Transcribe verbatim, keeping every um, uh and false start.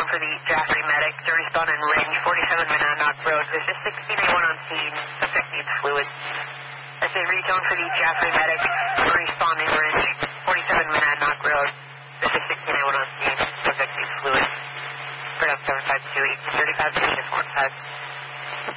for the Jaffrey medic to respond in range forty-seven Monadnock Road. This is sixteen A one on scene. Subject needs fluid. I say retone for the Jaffrey medic to respond in range forty-seven Monadnock Road. This is sixteen A one on scene. Subject needs fluid. Product seven five two, thirty-five, six one five.